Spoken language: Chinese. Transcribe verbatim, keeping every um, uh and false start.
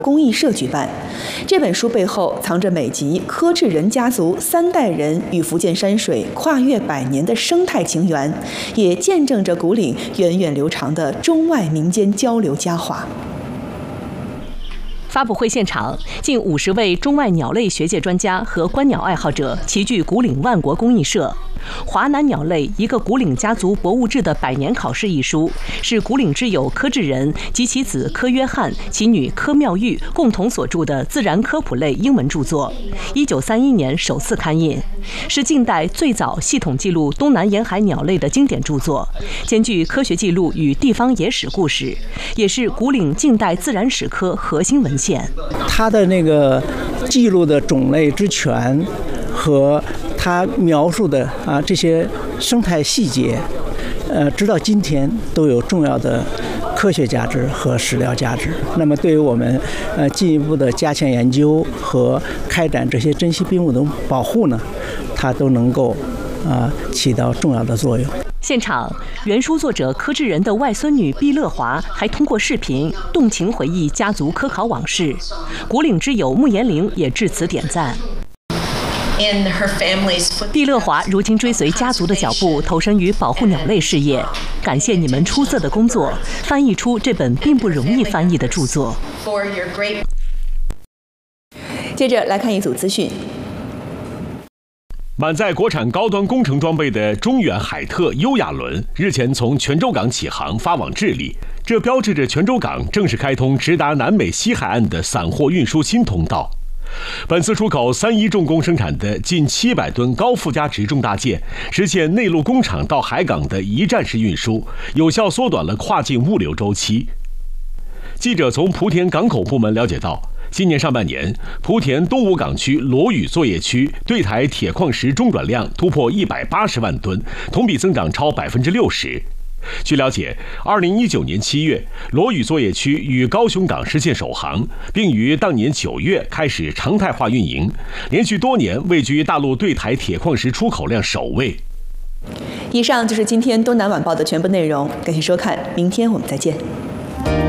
公益社举办。这本书背后藏着美籍柯志仁家族三代人与福建山水跨越百年的生态情缘，也见证着古岭源远流长的中外民间交流佳话。 发布会现场，近五十位中外鸟类学界专家和观鸟爱好者齐聚古岭万国公益社。华南鸟类一个古岭家族博物志的百年考试一书，是古岭之友柯志仁及其子柯约翰、其女柯妙玉共同所著的自然科普类英文著作，一九三一年首次刊印，是近代最早系统记录东南沿海鸟类的经典著作，兼具科学记录与地方野史故事，也是古岭近代自然史科核心文献。 它的那个记录的种类之全和它描述的啊这些生态细节，呃，直到今天都有重要的科学价值和史料价值。那么，对于我们呃进一步的加强研究和开展这些珍稀濒物的保护呢，它都能够啊、呃、起到重要的作用。 现场，原书作者柯志仁的外孙女毕乐华还通过视频动情回忆家族科考往事，古岭之友穆延龄也致辞点赞。毕乐华如今追随家族的脚步，投身于保护鸟类事业。感谢你们出色的工作，翻译出这本并不容易翻译的著作。 接着来看一组资讯。 满载国产高端工程装备的中远海特优雅轮日前从泉州港起航发往智利，这标志着泉州港正式开通直达南美西海岸的散货运输新通道。本次出口三一重工生产的近七百吨高附加值重大件，实现内陆工厂到海港的一站式运输，有效缩短了跨境物流周期。记者从莆田港口部门了解到，今年上半年，莆田东吴港区罗屿作业区对台铁矿石中转量突破一百八十万吨，同比增长超百分之六十。据了解，二零一九年七月，罗屿作业区与高雄港实现首航，并于当年九月开始常态化运营，连续多年位居大陆对台铁矿石出口量首位。 以上就是今天东南晚报的全部内容，感谢收看，明天我们再见。